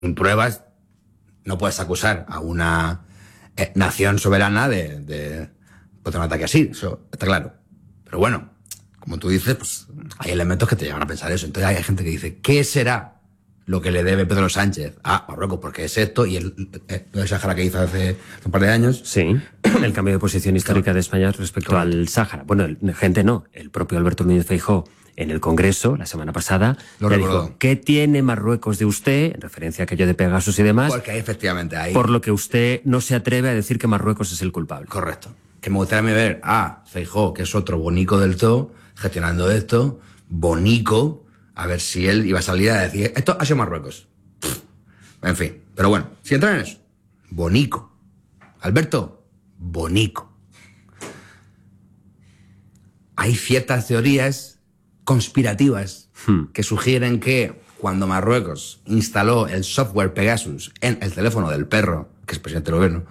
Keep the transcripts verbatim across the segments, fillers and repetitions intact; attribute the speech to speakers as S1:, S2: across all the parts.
S1: pruebas no puedes acusar a una eh, nación soberana de, de, de un ataque así, eso está claro. Pero bueno, como tú dices, pues hay elementos que te llevan a pensar eso. Entonces hay gente que dice, ¿qué será lo que le debe Pedro Sánchez a Marruecos? Porque es esto, y el, el, el Sáhara que hizo hace un par de años.
S2: Sí, el cambio de posición histórica de España respecto Correcto. al Sáhara. Bueno, el, gente no, el propio Alberto Núñez Feijóo en el Congreso, la semana pasada,
S1: Lo
S2: le
S1: recordó.
S2: dijo, ¿qué tiene Marruecos de usted? En referencia a aquello de Pegasus y demás.
S1: Porque ahí, efectivamente, ahí...
S2: Por lo que usted no se atreve a decir que Marruecos es el culpable.
S1: Correcto. Que me gustaría ver a Feijóo, que es otro bonico del todo, gestionando esto, bonico, a ver si él iba a salir a decir, esto ha sido Marruecos. En fin, pero bueno, si entran en eso, bonico. Alberto, bonico. Hay ciertas teorías conspirativas hmm. que sugieren que cuando Marruecos instaló el software Pegasus en el teléfono del perro, que es presidente del gobierno,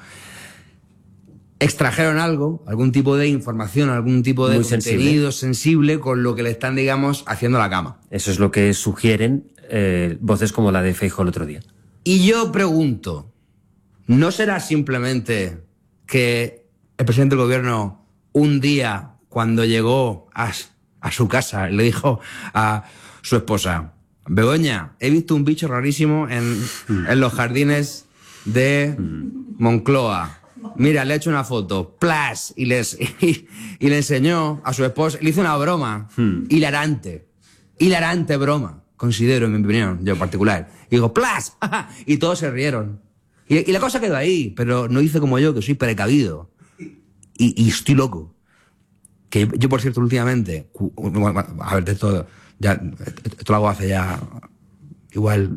S1: extrajeron algo, algún tipo de información, algún tipo de
S2: Muy
S1: contenido
S2: sensible.
S1: sensible con lo que le están, digamos, haciendo la cama.
S2: Eso es lo que sugieren eh, voces como la de Feijóo el otro día.
S1: Y yo pregunto, ¿no será simplemente que el presidente del gobierno un día, cuando llegó a, a su casa, le dijo a su esposa, Begoña, he visto un bicho rarísimo en, mm. en los jardines de mm. Moncloa? Mira, le he hecho una foto, ¡plas! Y, les, y, y le enseñó a su esposa, le hizo una broma, hmm. hilarante, hilarante broma, considero, en mi opinión, yo en particular. Y digo, ¡plas! Y todos se rieron. Y, y la cosa quedó ahí, pero no hice como yo, que soy precavido. Y, y estoy loco. Que yo, por cierto, últimamente, a ver, de esto, ya, esto lo hago hace ya igual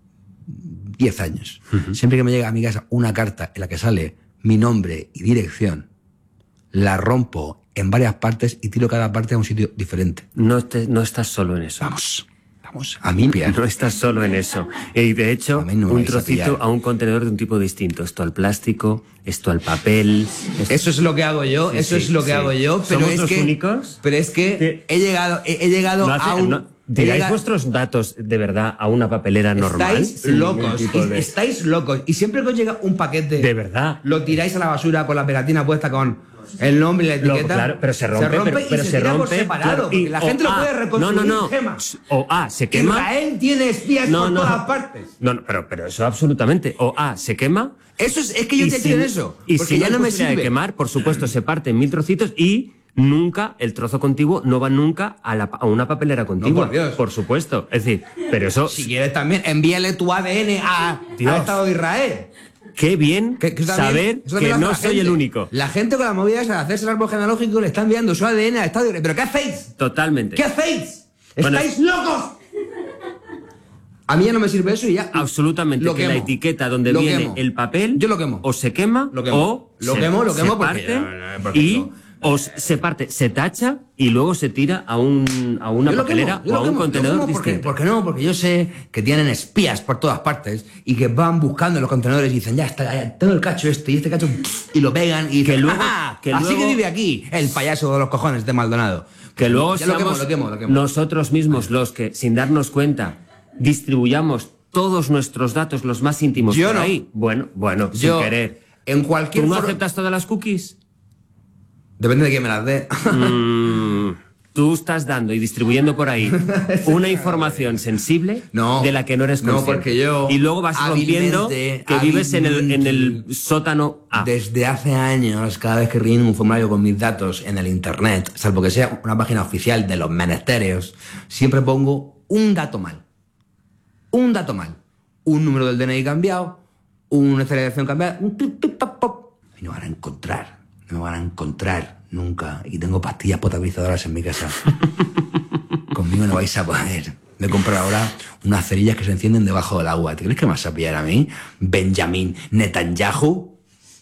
S1: diez años. Uh-huh. Siempre que me llega a mi casa una carta en la que sale mi nombre y dirección, la rompo en varias partes y tiro cada parte a un sitio diferente.
S2: No, te, no estás solo en eso.
S1: Vamos, vamos, a mí pillar.
S2: No estás solo en eso. Y de hecho, no un trocito a, a un contenedor de un tipo distinto. Esto al plástico, esto al papel. Esto...
S1: Eso es lo que hago yo, sí, eso sí, es lo que sí. hago yo. Pero
S2: ¿Somos
S1: es
S2: los
S1: que,
S2: únicos?
S1: Pero es que he llegado, he, he llegado
S2: no hace,
S1: a un...
S2: No... ¿Tiráis llega... vuestros datos de verdad a una papelera normal?
S1: Estáis locos, de... estáis locos. Y siempre que os llega un paquete...
S2: ¿De verdad?
S1: Lo tiráis a la basura con la pegatina puesta con el nombre y la etiqueta.
S2: Lo, claro, pero se rompe,
S1: se rompe
S2: pero,
S1: y
S2: pero
S1: se,
S2: se
S1: tira
S2: rompe,
S1: por separado.
S2: Claro, y,
S1: la gente
S2: o,
S1: lo puede
S2: ah,
S1: reconstruir.
S2: No, no, no.
S1: Gemas.
S2: O A, se quema.
S1: Israel tiene espías
S2: no,
S1: por
S2: no.
S1: todas partes.
S2: No, no, pero, pero eso absolutamente. O A, se quema.
S1: Eso es, es que yo te
S2: si,
S1: en eso.
S2: Y
S1: porque
S2: si
S1: ya
S2: no,
S1: no me
S2: sirve.
S1: sirve.
S2: De quemar, por supuesto, se parte en mil trocitos y... Nunca, el trozo contiguo no va nunca a, la, a una papelera contigua.
S1: No, por Dios.
S2: Por supuesto. Es decir, pero eso...
S1: Si quieres también, envíale tu A D N a, al Estado de Israel.
S2: Qué bien
S1: que, que
S2: saber
S1: también,
S2: que no soy
S1: gente.
S2: el único.
S1: La gente con la movida esa de hacerse el árbol genealógico le está enviando su A D N al Estado de Israel. ¿Pero qué hacéis?
S2: Totalmente.
S1: ¿Qué hacéis?
S2: Bueno,
S1: ¡Estáis locos! A mí ya no me sirve eso y ya...
S2: Absolutamente.
S1: Lo
S2: que
S1: quemo.
S2: la etiqueta donde
S1: lo
S2: viene
S1: quemo.
S2: el papel...
S1: Yo lo quemo.
S2: O se quema,
S1: lo quemo.
S2: o
S1: lo
S2: se,
S1: quemo, lo quemo
S2: se
S1: porque,
S2: parte
S1: no, no, porque
S2: y...
S1: no.
S2: O se parte, se tacha y luego se tira a, un, a una papelera
S1: quemo,
S2: o a un
S1: quemo,
S2: contenedor
S1: porque,
S2: distinto.
S1: Porque no, porque yo sé que tienen espías por todas partes y que van buscando en los contenedores y dicen, ya está, ya tengo el cacho este y este cacho, y lo pegan y dicen,
S2: que luego,
S1: ¡ah!
S2: que
S1: así
S2: luego,
S1: que vive aquí el payaso de los cojones de Maldonado.
S2: Que luego
S1: ya lo
S2: seamos
S1: quemo, lo quemo, lo quemo.
S2: nosotros mismos los que, sin darnos cuenta, distribuyamos todos nuestros datos, los más íntimos,
S1: yo
S2: por
S1: no.
S2: ahí. Bueno, bueno,
S1: yo,
S2: sin querer.
S1: En cualquier
S2: ¿Tú no
S1: foro...
S2: aceptas todas las cookies?
S1: Depende de quién me las dé.
S2: mm, tú estás dando y distribuyendo por ahí una información sensible
S1: no,
S2: de la que no eres consciente.
S1: No, porque yo...
S2: Y luego vas rompiendo que vives en el, en el sótano A.
S1: Desde hace años, cada vez que relleno un formulario con mis datos en el internet, salvo que sea una página oficial de los menesteres, siempre pongo un dato mal. Un dato mal. Un número del D N I cambiado, una celebración cambiada, un pip, pip, pop, pop. Y no van a encontrar. No me van a encontrar nunca. Y tengo pastillas potabilizadoras en mi casa. Conmigo no vais a poder. Me he comprado ahora unas cerillas que se encienden debajo del agua. ¿Te crees que me vas a pillar a mí? Benjamin Netanyahu.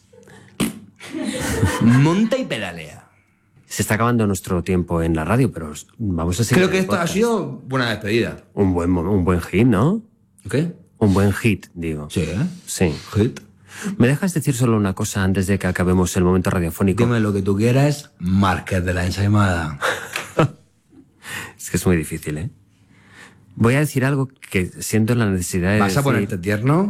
S1: Monta y pedalea.
S2: Se está acabando nuestro tiempo en la radio, pero vamos a seguir.
S1: Creo que esto ha sido buena despedida.
S2: Un buen, un buen hit, ¿no?
S1: ¿Qué?
S2: Un buen hit, digo.
S1: Sí, ¿eh?
S2: Sí.
S1: Hit.
S2: ¿Me dejas decir solo una cosa antes de que acabemos el momento radiofónico?
S1: Dime lo que tú quieras, Márquez de la Ensaimada.
S2: Es que es muy difícil, ¿eh? Voy a decir algo que siento la necesidad de
S1: ¿Vas a
S2: decir...
S1: ponerte tierno?